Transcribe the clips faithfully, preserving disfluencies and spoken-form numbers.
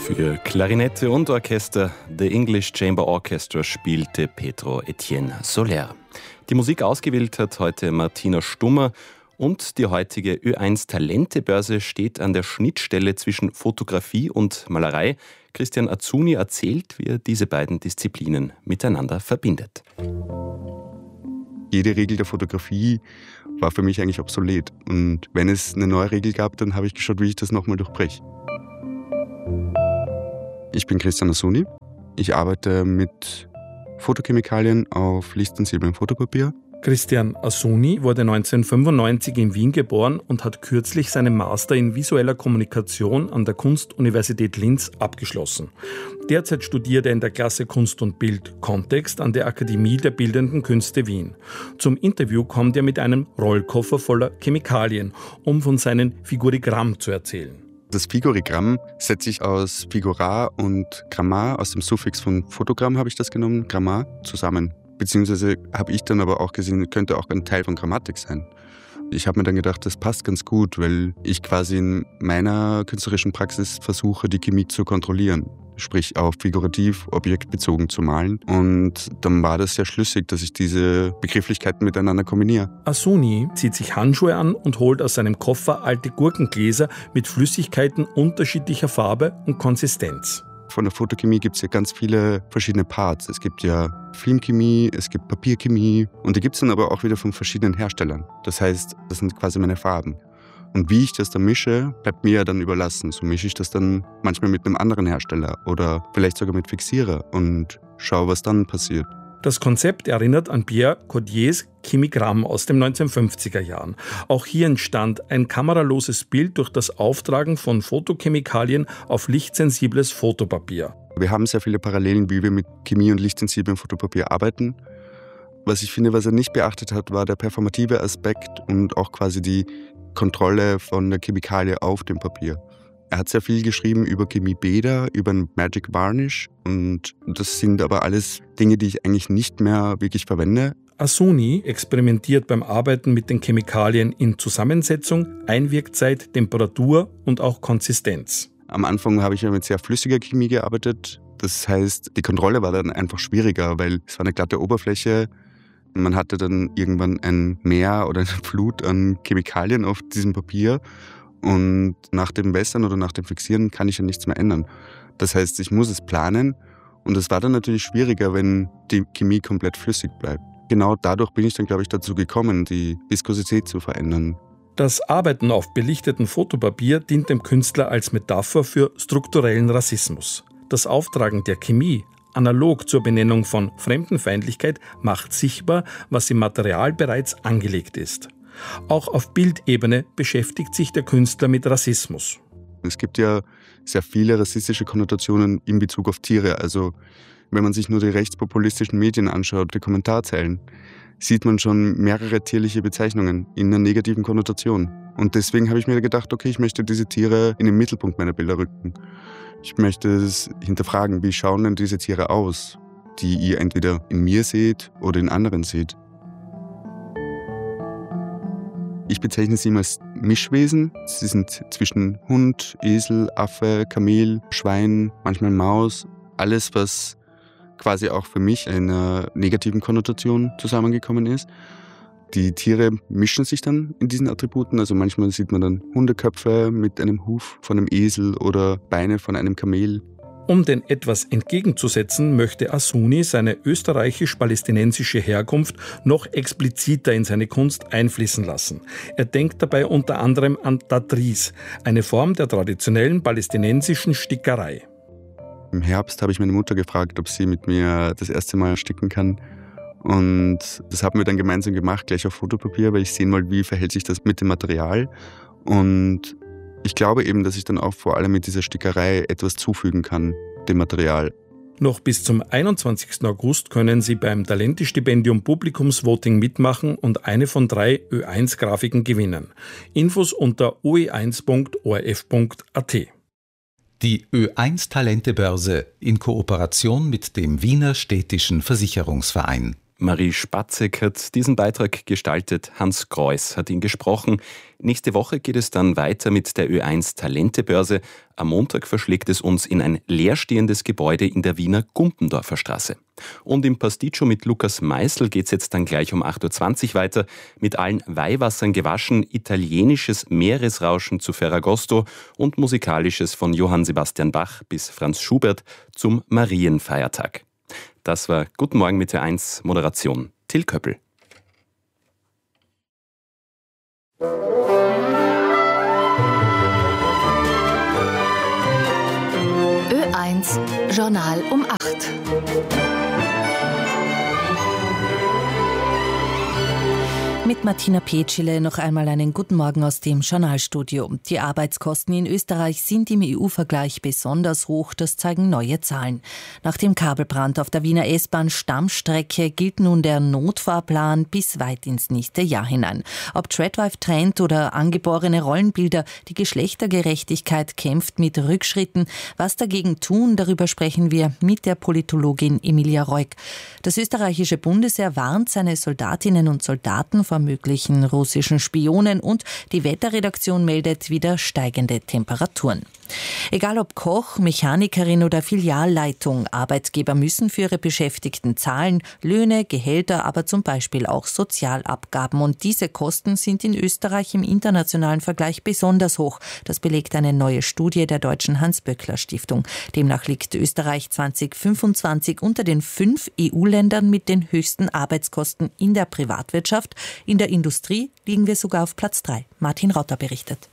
Für Klarinette und Orchester The English Chamber Orchestra spielte Pedro Etienne Soler. Die Musik ausgewählt hat heute Martina Stummer und die heutige Ö eins Talentebörse steht an der Schnittstelle zwischen Fotografie und Malerei. Christian Azzuni erzählt, wie er diese beiden Disziplinen miteinander verbindet. Jede Regel der Fotografie war für mich eigentlich obsolet. Und wenn es eine neue Regel gab, dann habe ich geschaut, wie ich das nochmal durchbreche. Ich bin Christian Azzuni. Ich arbeite mit Fotochemikalien auf lichtsensibelem Fotopapier. Christian Azzuni wurde neunzehnhundertfünfundneunzig in Wien geboren und hat kürzlich seinen Master in visueller Kommunikation an der Kunstuniversität Linz abgeschlossen. Derzeit studiert er in der Klasse Kunst und Bild Kontext an der Akademie der Bildenden Künste Wien. Zum Interview kommt er mit einem Rollkoffer voller Chemikalien, um von seinem Figurigramm zu erzählen. Das Figurigramm setzt sich aus Figurar und Grammar, aus dem Suffix von Fotogramm habe ich das genommen, Grammar, zusammen. Beziehungsweise habe ich dann aber auch gesehen, könnte auch ein Teil von Grammatik sein. Ich habe mir dann gedacht, das passt ganz gut, weil ich quasi in meiner künstlerischen Praxis versuche, die Chemie zu kontrollieren. Sprich auf figurativ, objektbezogen zu malen. Und dann war das sehr schlüssig, dass ich diese Begrifflichkeiten miteinander kombiniere. Azzuni zieht sich Handschuhe an und holt aus seinem Koffer alte Gurkengläser mit Flüssigkeiten unterschiedlicher Farbe und Konsistenz. Von der Fotochemie gibt es ja ganz viele verschiedene Parts. Es gibt ja Filmchemie, es gibt Papierchemie und die gibt es dann aber auch wieder von verschiedenen Herstellern. Das heißt, das sind quasi meine Farben. Und wie ich das dann mische, bleibt mir ja dann überlassen. So mische ich das dann manchmal mit einem anderen Hersteller oder vielleicht sogar mit Fixierer und schaue, was dann passiert. Das Konzept erinnert an Pierre Cordiers Chemigramm aus den neunzehnhundertfünfziger Jahren. Auch hier entstand ein kameraloses Bild durch das Auftragen von Fotochemikalien auf lichtsensibles Fotopapier. Wir haben sehr viele Parallelen, wie wir mit Chemie und lichtsensiblem Fotopapier arbeiten. Was ich finde, was er nicht beachtet hat, war der performative Aspekt und auch quasi die Kontrolle von der Chemikalie auf dem Papier. Er hat sehr viel geschrieben über Chemiebäder, über ein Magic Varnish und das sind aber alles Dinge, die ich eigentlich nicht mehr wirklich verwende. Azzuni experimentiert beim Arbeiten mit den Chemikalien in Zusammensetzung, Einwirkzeit, Temperatur und auch Konsistenz. Am Anfang habe ich ja mit sehr flüssiger Chemie gearbeitet. Das heißt, die Kontrolle war dann einfach schwieriger, weil es war eine glatte Oberfläche. Man hatte dann irgendwann ein Meer oder eine Flut an Chemikalien auf diesem Papier. Und nach dem Wässern oder nach dem Fixieren kann ich ja nichts mehr ändern. Das heißt, ich muss es planen. Und es war dann natürlich schwieriger, wenn die Chemie komplett flüssig bleibt. Genau dadurch bin ich dann, glaube ich, dazu gekommen, die Viskosität zu verändern. Das Arbeiten auf belichtetem Fotopapier dient dem Künstler als Metapher für strukturellen Rassismus. Das Auftragen der Chemie, analog zur Benennung von Fremdenfeindlichkeit, macht sichtbar, was im Material bereits angelegt ist. Auch auf Bildebene beschäftigt sich der Künstler mit Rassismus. Es gibt ja sehr viele rassistische Konnotationen in Bezug auf Tiere. Also wenn man sich nur die rechtspopulistischen Medien anschaut, die Kommentarzeilen, sieht man schon mehrere tierliche Bezeichnungen in einer negativen Konnotation. Und deswegen habe ich mir gedacht, okay, ich möchte diese Tiere in den Mittelpunkt meiner Bilder rücken. Ich möchte es hinterfragen, wie schauen denn diese Tiere aus, die ihr entweder in mir seht oder in anderen seht. Ich bezeichne sie immer als Mischwesen. Sie sind zwischen Hund, Esel, Affe, Kamel, Schwein, manchmal Maus. Alles, was quasi auch für mich in einer negativen Konnotation zusammengekommen ist. Die Tiere mischen sich dann in diesen Attributen. Also manchmal sieht man dann Hundeköpfe mit einem Huf von einem Esel oder Beine von einem Kamel. Um dem etwas entgegenzusetzen, möchte Azzuni seine österreichisch-palästinensische Herkunft noch expliziter in seine Kunst einfließen lassen. Er denkt dabei unter anderem an Tadris, eine Form der traditionellen palästinensischen Stickerei. Im Herbst habe ich meine Mutter gefragt, ob sie mit mir das erste Mal sticken kann. Und das haben wir dann gemeinsam gemacht, gleich auf Fotopapier, weil ich sehen wollte, wie verhält sich das mit dem Material. Und ich glaube eben, dass ich dann auch vor allem mit dieser Stickerei etwas zufügen kann, dem Material. Noch bis zum einundzwanzigsten August können Sie beim Talentestipendium Publikumsvoting mitmachen und eine von drei Ö eins Grafiken gewinnen. Infos unter o e eins punkt o r f punkt a t. Die Ö eins Talentebörse in Kooperation mit dem Wiener Städtischen Versicherungsverein. Marie Spatzek hat diesen Beitrag gestaltet, Hans Greuß hat ihn gesprochen. Nächste Woche geht es dann weiter mit der Ö eins Talentebörse. Am Montag verschlägt es uns in ein leerstehendes Gebäude in der Wiener Gumpendorfer Straße. Und im Pasticcio mit Lukas Meißel geht es jetzt dann gleich um acht Uhr zwanzig weiter. Mit allen Weihwassern gewaschen, italienisches Meeresrauschen zu Ferragosto und musikalisches von Johann Sebastian Bach bis Franz Schubert zum Marienfeiertag. Das war Guten Morgen mit Ö eins Moderation Till Köppel. Ö eins Journal um acht. Mit Martina Petschile noch einmal einen guten Morgen aus dem Journalstudio. Die Arbeitskosten in Österreich sind im E U-Vergleich besonders hoch, das zeigen neue Zahlen. Nach dem Kabelbrand auf der Wiener S-Bahn-Stammstrecke gilt nun der Notfahrplan bis weit ins nächste Jahr hinein. Ob Tradwife-Trend oder angeborene Rollenbilder, die Geschlechtergerechtigkeit kämpft mit Rückschritten. Was dagegen tun, darüber sprechen wir mit der Politologin Emilia Reuk. Das österreichische Bundesheer warnt seine Soldatinnen und Soldaten vor möglichen russischen Spionen und die Wetterredaktion meldet wieder steigende Temperaturen. Egal ob Koch, Mechanikerin oder Filialleitung, Arbeitgeber müssen für ihre Beschäftigten zahlen, Löhne, Gehälter, aber zum Beispiel auch Sozialabgaben. Und diese Kosten sind in Österreich im internationalen Vergleich besonders hoch. Das belegt eine neue Studie der Deutschen Hans-Böckler-Stiftung. Demnach liegt Österreich zwanzig fünfundzwanzig unter den fünf E U-Ländern mit den höchsten Arbeitskosten in der Privatwirtschaft. In der Industrie liegen wir sogar auf Platz drei. Martin Rauter berichtet.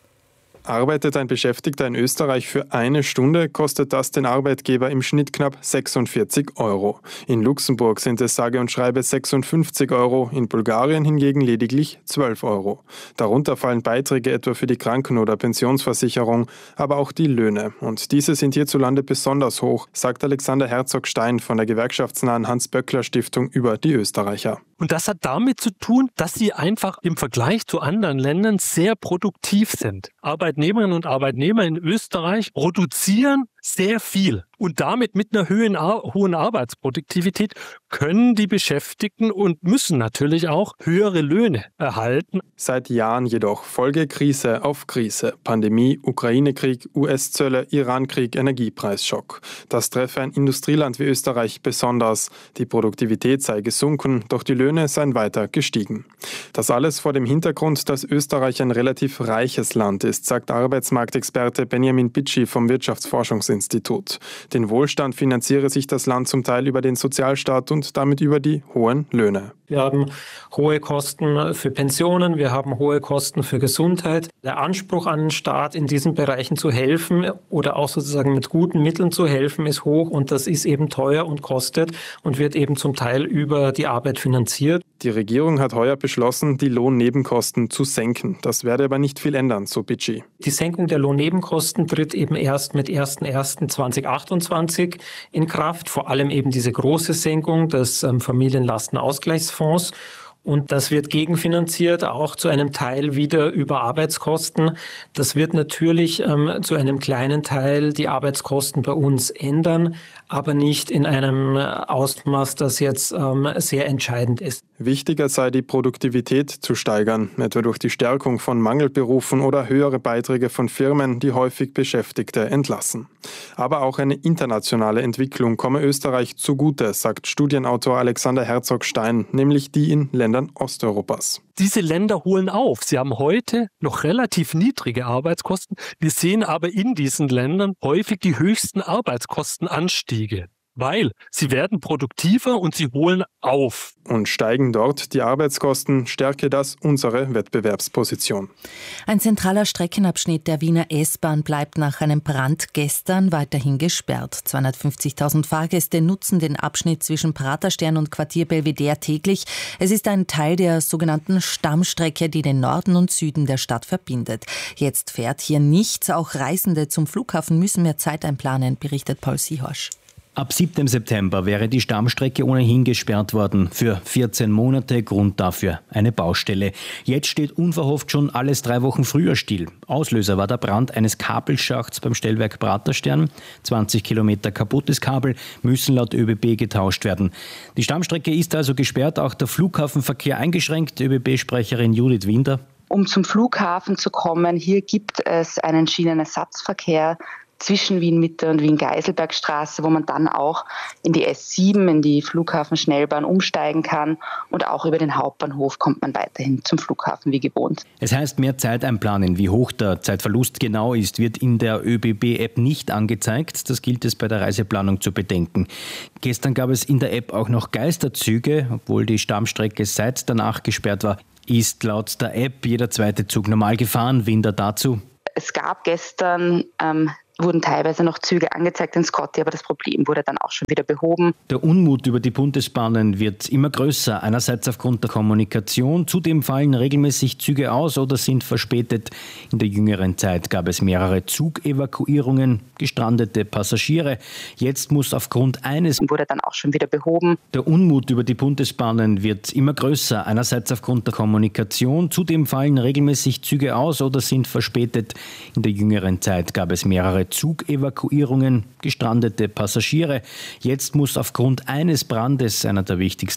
Arbeitet ein Beschäftigter in Österreich für eine Stunde, kostet das den Arbeitgeber im Schnitt knapp sechsundvierzig Euro. In Luxemburg sind es sage und schreibe sechsundfünfzig Euro, in Bulgarien hingegen lediglich zwölf Euro. Darunter fallen Beiträge etwa für die Kranken- oder Pensionsversicherung, aber auch die Löhne. Und diese sind hierzulande besonders hoch, sagt Alexander Herzog-Stein von der gewerkschaftsnahen Hans-Böckler-Stiftung über die Österreicher. Und das hat damit zu tun, dass sie einfach im Vergleich zu anderen Ländern sehr produktiv sind. Arbeitnehmerinnen und Arbeitnehmer in Österreich produzieren sehr viel. Und damit mit einer hohen, hohen Arbeitsproduktivität können die Beschäftigten und müssen natürlich auch höhere Löhne erhalten. Seit Jahren jedoch Folge Krise auf Krise. Pandemie, Ukraine-Krieg, U S-Zölle, Iran-Krieg, Energiepreisschock. Das treffe ein Industrieland wie Österreich besonders. Die Produktivität sei gesunken, doch die Löhne seien weiter gestiegen. Das alles vor dem Hintergrund, dass Österreich ein relativ reiches Land ist, sagt Arbeitsmarktexperte Benjamin Bitschi vom Wirtschaftsforschungsinstitut. Den Wohlstand finanziere sich das Land zum Teil über den Sozialstaat und damit über die hohen Löhne. Wir haben hohe Kosten für Pensionen, wir haben hohe Kosten für Gesundheit. Der Anspruch an den Staat, in diesen Bereichen zu helfen oder auch sozusagen mit guten Mitteln zu helfen, ist hoch und das ist eben teuer und kostet und wird eben zum Teil über die Arbeit finanziert. Die Regierung hat heuer beschlossen, die Lohnnebenkosten zu senken. Das werde aber nicht viel ändern, so Bitschi. Die Senkung der Lohnnebenkosten tritt eben erst mit erster erster zweitausendachtundzwanzig in Kraft. Vor allem eben diese große Senkung des ähm, Familienlastenausgleichsfonds. Und das wird gegenfinanziert, auch zu einem Teil wieder über Arbeitskosten. Das wird natürlich ähm, zu einem kleinen Teil die Arbeitskosten bei uns ändern, aber nicht in einem Ausmaß, das jetzt ähm, sehr entscheidend ist. Wichtiger sei die Produktivität zu steigern, etwa durch die Stärkung von Mangelberufen oder höhere Beiträge von Firmen, die häufig Beschäftigte entlassen. Aber auch eine internationale Entwicklung komme Österreich zugute, sagt Studienautor Alexander Herzog-Stein, nämlich die in Ländern Osteuropas. Diese Länder holen auf. Sie haben heute noch relativ niedrige Arbeitskosten. Wir sehen aber in diesen Ländern häufig die höchsten Arbeitskostenanstiege, weil sie werden produktiver und sie holen auf. Und steigen dort die Arbeitskosten, stärke das unsere Wettbewerbsposition. Ein zentraler Streckenabschnitt der Wiener S-Bahn bleibt nach einem Brand gestern weiterhin gesperrt. zweihundertfünfzigtausend Fahrgäste nutzen den Abschnitt zwischen Praterstern und Quartier Belvedere täglich. Es ist ein Teil der sogenannten Stammstrecke, die den Norden und Süden der Stadt verbindet. Jetzt fährt hier nichts. Auch Reisende zum Flughafen müssen mehr Zeit einplanen, berichtet Paul Siehorsch. Ab siebten September wäre die Stammstrecke ohnehin gesperrt worden. Für vierzehn Monate, Grund dafür eine Baustelle. Jetzt steht unverhofft schon alles drei Wochen früher still. Auslöser war der Brand eines Kabelschachts beim Stellwerk Praterstern. zwanzig Kilometer kaputtes Kabel müssen laut ÖBB getauscht werden. Die Stammstrecke ist also gesperrt, auch der Flughafenverkehr eingeschränkt. ÖBB-Sprecherin Judith Winder. Um zum Flughafen zu kommen, hier gibt es einen Schienenersatzverkehr zwischen Wien-Mitte und Wien-Geiselbergstraße, wo man dann auch in die S sieben, in die Flughafenschnellbahn umsteigen kann, und auch über den Hauptbahnhof kommt man weiterhin zum Flughafen wie gewohnt. Es heißt mehr Zeit einplanen. Wie hoch der Zeitverlust genau ist, wird in der ÖBB-App nicht angezeigt. Das gilt es bei der Reiseplanung zu bedenken. Gestern gab es in der App auch noch Geisterzüge, obwohl die Stammstrecke seit danach gesperrt war. Ist laut der App jeder zweite Zug normal gefahren. Winder dazu. Es gab gestern ähm, wurden teilweise noch Züge angezeigt in Scotty, aber das Problem wurde dann auch schon wieder behoben. Der Unmut über die Bundesbahnen wird immer größer. Einerseits aufgrund der Kommunikation. Zudem fallen regelmäßig Züge aus oder sind verspätet. In der jüngeren Zeit gab es mehrere Zugevakuierungen, gestrandete Passagiere. Jetzt muss aufgrund eines wurde dann auch schon wieder behoben. Der Unmut über die Bundesbahnen wird immer größer. Einerseits aufgrund der Kommunikation. Zudem fallen regelmäßig Züge aus oder sind verspätet. In der jüngeren Zeit gab es mehrere Zugevakuierungen, gestrandete Passagiere. Jetzt muss aufgrund eines Brandes, einer der wichtigsten